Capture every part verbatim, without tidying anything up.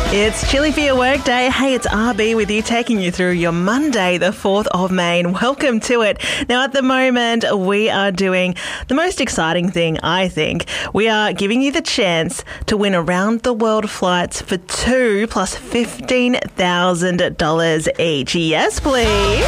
It's Chilly for your workday. Hey, it's R B with you, taking you through your Monday, the fourth of May, and welcome to it. Now, at the moment, we are doing the most exciting thing, I think. We are giving you the chance to win around-the-world flights for two plus fifteen thousand dollars each. Yes, please.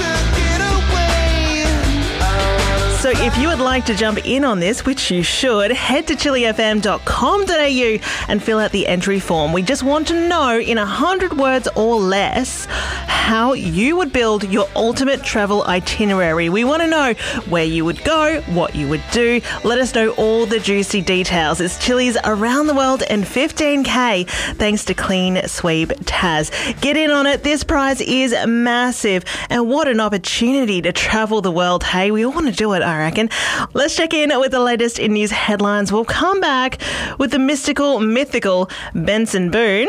So if you would like to jump in on this, which you should, head to chilli f m dot com dot a u and fill out the entry form. We just want to know in one hundred words or less how you would build your ultimate travel itinerary. We want to know where you would go, what you would do. Let us know all the juicy details. It's Chilli's Around the World in fifteen K, thanks to Clean Sweep Taz. Get in on it. This prize is massive. And what an opportunity to travel the world. Hey, we all want to do it, I reckon. Let's check in with the latest in news headlines. We'll come back with the mystical, mythical Benson Boone.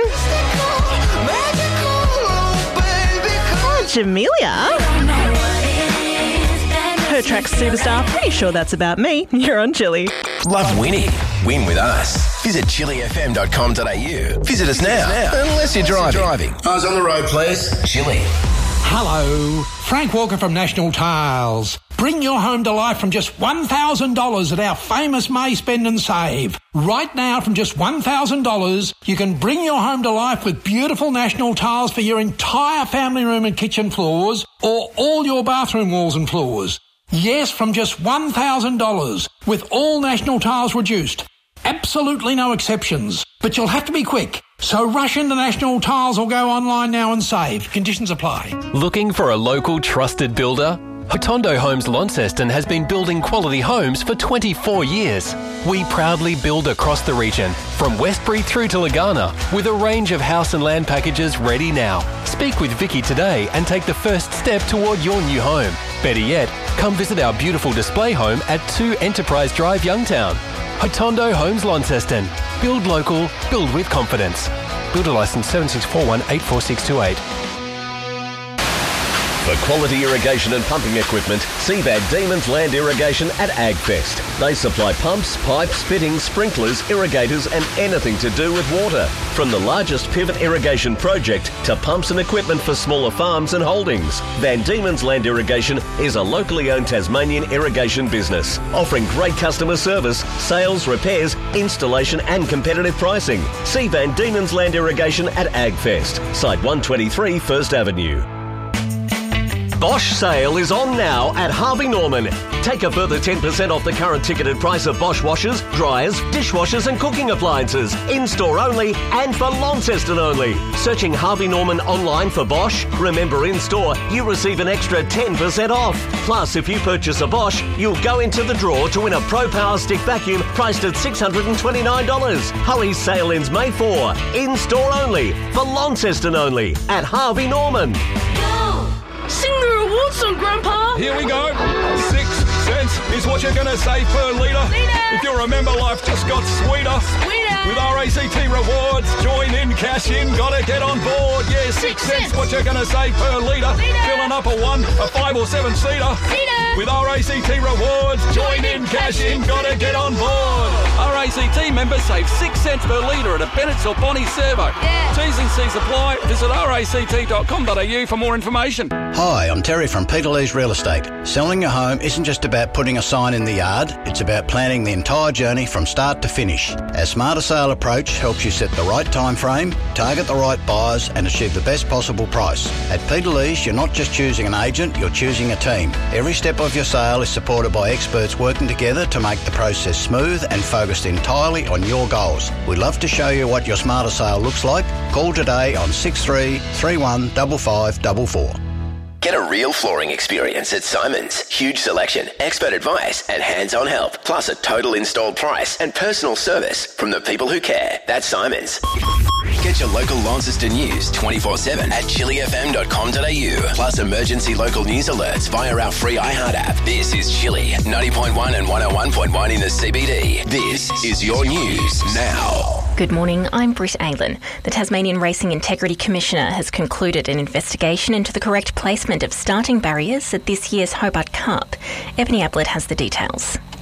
Oh, Jamelia. Her track Superstar. Pretty sure that's about me. You're on Chilli. Love winning? Win with us. Visit chilli f m dot com dot a u. Visit us now. Unless you're driving. driving. Eyes on the road, please. Chilli. Hello, Frank Walker from National Tiles. Bring your home to life from just one thousand dollars at our famous May Spend and Save. Right now, from just one thousand dollars, you can bring your home to life with beautiful National Tiles for your entire family room and kitchen floors, or all your bathroom walls and floors. Yes, from just one thousand dollars, with all National Tiles reduced. Absolutely no exceptions. But you'll have to be quick. So rush into National Tiles or go online now and save. Conditions apply. Looking for a local trusted builder? Hotondo Homes Launceston has been building quality homes for twenty-four years. We proudly build across the region, from Westbury through to Lagana, with a range of house and land packages ready now. Speak with Vicky today and take the first step toward your new home. Better yet, come visit our beautiful display home at two Enterprise Drive, Youngtown. Hotondo Homes Launceston. Build local, build with confidence. Builder licence seven six four one eight four six two eight. For quality irrigation and pumping equipment, see Van Diemen's Land Irrigation at AgFest. They supply pumps, pipes, fittings, sprinklers, irrigators and anything to do with water. From the largest pivot irrigation project to pumps and equipment for smaller farms and holdings. Van Diemen's Land Irrigation is a locally owned Tasmanian irrigation business, offering great customer service, sales, repairs, installation and competitive pricing. See Van Diemen's Land Irrigation at AgFest, Site one twenty-three First Avenue. Bosch sale is on now at Harvey Norman. Take a further ten percent off the current ticketed price of Bosch washers, dryers, dishwashers and cooking appliances. In-store only and for Launceston only. Searching Harvey Norman online for Bosch? Remember, in-store, you receive an extra ten percent off. Plus, if you purchase a Bosch, you'll go into the draw to win a Pro Power Stick vacuum priced at six hundred twenty-nine dollars. Hurry, sale ends May fourth. In-store only for Launceston only at Harvey Norman. Sing the reward song, Grandpa! Here we go. Six cents is what you're going to save per litre. If you remember, life just got sweeter. Sweeter! With R A C T Rewards, join in, cash in, gotta get on board. Yeah, six, six cents, what you're going to save per litre. Filling up a one, a five or seven seater. Seater! With R A C T Rewards, join in, cash in, gotta get on board. R A C T members save six cents per litre at a Bennett's or Bonnie servo. Yeah. T's and C's apply. Visit r a c t dot com dot a u for more information. Hi, I'm Terry from Peter Lee's Real Estate. Selling your home isn't just about putting a sign in the yard, it's about planning the entire journey from start to finish. Our Smarter Sale approach helps you set the right time frame, target the right buyers and achieve the best possible price. At Peter Lee's, you're not just choosing an agent, you're choosing a team. Every step of your sale is supported by experts working together to make the process smooth and focused entirely on your goals. We'd love to show you what your Smarter Sale looks like. Call today on six three three one five five four four. Get a real flooring experience at Simons. Huge selection, expert advice and hands-on help. Plus a total installed price and personal service from the people who care. That's Simons. Get your local Launceston news twenty-four seven at chilli f m dot com dot a u. Plus emergency local news alerts via our free iHeart app. This is Chilli, ninety point one and one oh one point one in the C B D. This is your news now. Good morning, I'm Britt Aylen. The Tasmanian Racing Integrity Commissioner has concluded an investigation into the correct placement of starting barriers at this year's Hobart Cup. Ebony Ablett has the details.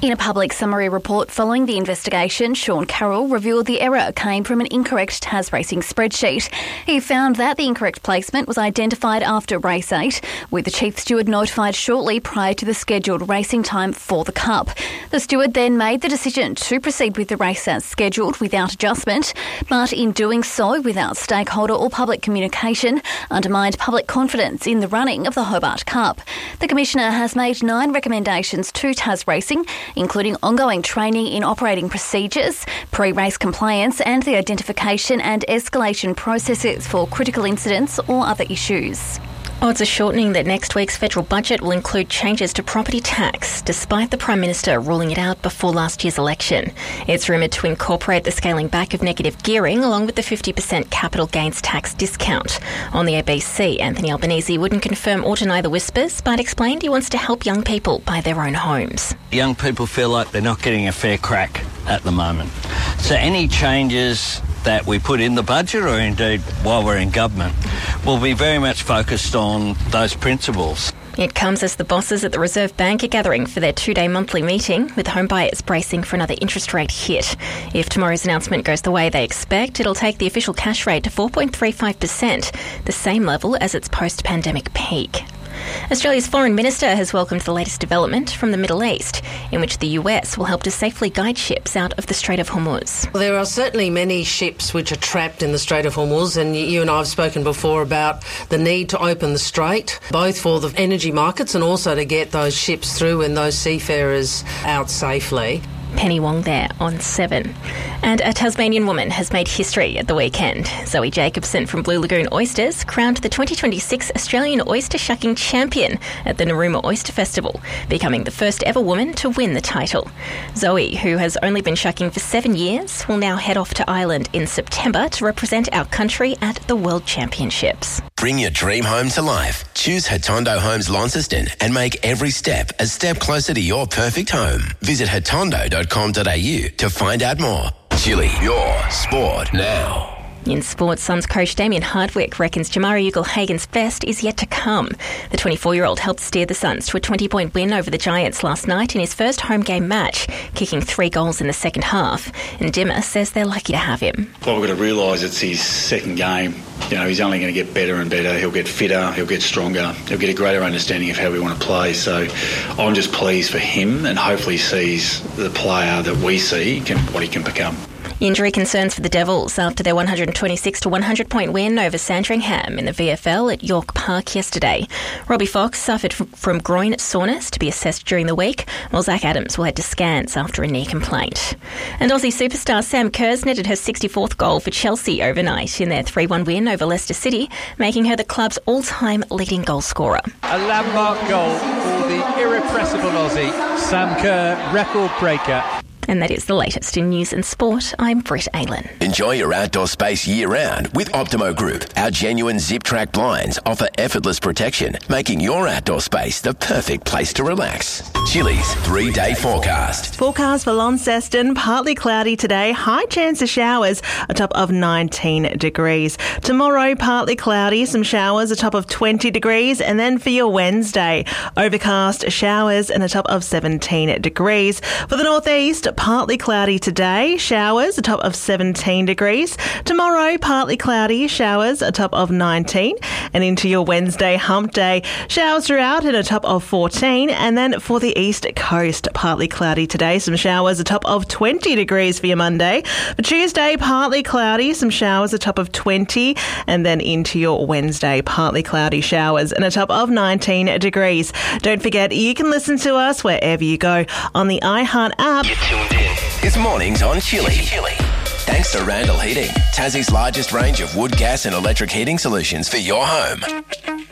In a public summary report following the investigation, Sean Carroll revealed the error came from an incorrect TasRacing spreadsheet. He found that the incorrect placement was identified after race eight, with the chief steward notified shortly prior to the scheduled racing time for the Cup. The steward then made the decision to proceed with the race as scheduled without adjustment, but in doing so without stakeholder or public communication, undermined public confidence in the running of the Hobart Cup. The Commissioner has made nine recommendations to TasRacing, including ongoing training in operating procedures, pre-race compliance and the identification and escalation processes for critical incidents or other issues. Odds are shortening that next week's federal budget will include changes to property tax, despite the Prime Minister ruling it out before last year's election. It's rumoured to incorporate the scaling back of negative gearing along with the fifty percent capital gains tax discount. On the A B C, Anthony Albanese wouldn't confirm or deny the whispers, but explained he wants to help young people buy their own homes. Young people feel like they're not getting a fair crack at the moment. So any changes that we put in the budget, or indeed while we're in government, will be very much focused on those principles. It comes as the bosses at the Reserve Bank are gathering for their two-day monthly meeting, with home buyers bracing for another interest rate hit. If tomorrow's announcement goes the way they expect, it'll take the official cash rate to four point three five percent, the same level as its post-pandemic peak. Australia's Foreign Minister has welcomed the latest development from the Middle East, in which the U S will help to safely guide ships out of the Strait of Hormuz. Well, there are certainly many ships which are trapped in the Strait of Hormuz, and you and I have spoken before about the need to open the strait, both for the energy markets and also to get those ships through and those seafarers out safely. Penny Wong there on seven. And a Tasmanian woman has made history at the weekend. Zoe Jacobson from Blue Lagoon Oysters crowned the twenty twenty-six Australian Oyster Shucking Champion at the Narooma Oyster Festival, becoming the first ever woman to win the title. Zoe, who has only been shucking for seven years, will now head off to Ireland in September to represent our country at the World Championships. Bring your dream home to life. Choose Hatondo Homes Launceston and make every step a step closer to your perfect home. Visit hatondo dot com dot a u to find out more. Chili, your sport now. In sports, Suns coach Damien Hardwick reckons Jamari Ugle-Hagen's best is yet to come. The twenty-four-year-old helped steer the Suns to a twenty-point win over the Giants last night in his first home game match, kicking three goals in the second half. And Dimmer says they're lucky to have him. Well, we've got to realise it's his second game. You know, he's only going to get better and better. He'll get fitter, he'll get stronger, he'll get a greater understanding of how we want to play. So I'm just pleased for him, and hopefully sees the player that we see, can, what he can become. Injury concerns for the Devils after their one hundred twenty-six to one hundred point win over Sandringham in the V F L at York Park yesterday. Robbie Fox suffered from groin soreness to be assessed during the week, while Zach Adams will head to scans after a knee complaint. And Aussie superstar Sam Kerrs netted her sixty-fourth goal for Chelsea overnight in their three one win over Leicester City, making her the club's all-time leading goal scorer. A landmark goal for the irrepressible Aussie, Sam Kerr, record breaker. And that is the latest in news and sport. I'm Britt Aylen. Enjoy your outdoor space year-round with Optimo Group. Our genuine zip-track blinds offer effortless protection, making your outdoor space the perfect place to relax. Chili's three-day forecast. Forecast for Launceston, partly cloudy today, high chance of showers, a top of nineteen degrees. Tomorrow, partly cloudy, some showers, a top of twenty degrees. And then for your Wednesday, overcast, showers, and a top of seventeen degrees. For the northeast, partly cloudy today, showers, a top of seventeen degrees. Tomorrow, partly cloudy, showers, a top of nineteen. And into your Wednesday hump day, showers throughout and a top of fourteen. And then for the east coast, partly cloudy today, some showers, a top of twenty degrees for your Monday. For Tuesday, partly cloudy, some showers, a top of twenty. And then into your Wednesday, partly cloudy, showers, and a top of nineteen degrees. Don't forget, you can listen to us wherever you go on the iHeart app. You're tuned in. It's mornings on Chili. Chili. Thanks to Randall Heating, Tassie's largest range of wood, gas and electric heating solutions for your home.